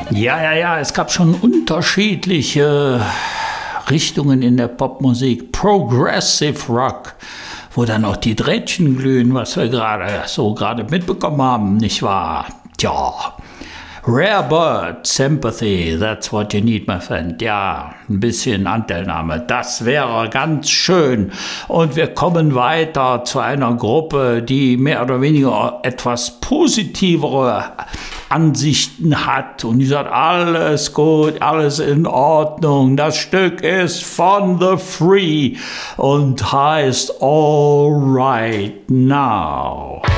Ja, es gab schon unterschiedliche Richtungen in der Popmusik. Progressive Rock, wo dann auch die Drähtchen glühen, was wir gerade mitbekommen haben, nicht wahr? Tja. Rare Bird, Sympathy, that's what you need, my friend. Ja, ein bisschen Anteilnahme, das wäre ganz schön. Und wir kommen weiter zu einer Gruppe, die mehr oder weniger etwas positivere Ansichten hat. Und die sagt, alles gut, alles in Ordnung. Das Stück ist von The Free und heißt All Right Now.